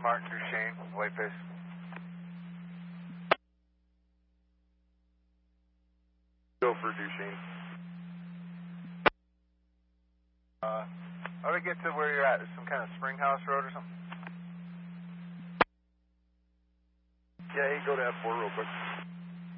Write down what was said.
Martin Duchesne, Whiteface. Go for Duchesne. How do I get to where you're at? Is some kind of spring house road or something? Yeah, you go to F4 real quick.